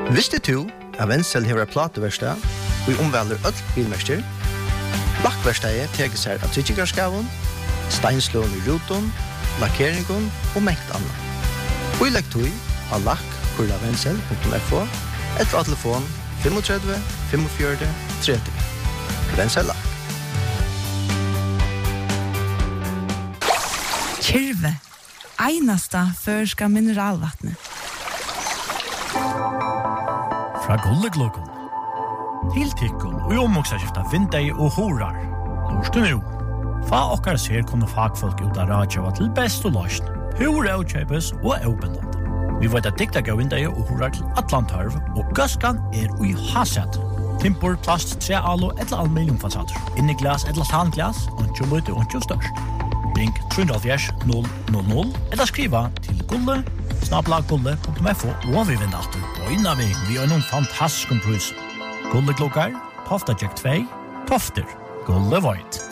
Visste du at Wenzel har plateverkstad og omvelder øll bilmester? Lakkverkstedet teker seg av tryggarskaven, steinslån i ruton, lakkeringen og mengt annet. Og i lekktøy av lakk.wenzel.fo etter telefon 35 45 30. Wenzel Lakk. Kyrve, einasta førska mineralvattnet. Fra Gullegluggen. Tiltikkun og omvoksaskifta vindei og horar. Lorsten ro. Fa okkar ser kunne fagfolk ut av radjava til best og løsn. Hur avkjøpes og avbindande. Vi vet at dikta gav vindei og horar til Atlantarv, og gaskan ui haset. Timpor, plast, tre alo, eller aluminiumfasader. Inni glas, eller tanglas, og ikke størst. Ring 370 000 eller skriva til gulle@gulle.fo og vi vinner alltid bøyna vi noen fantastisk pris. Gulle klokkar, Tofta Jack 2, Tofter, Gulle Void.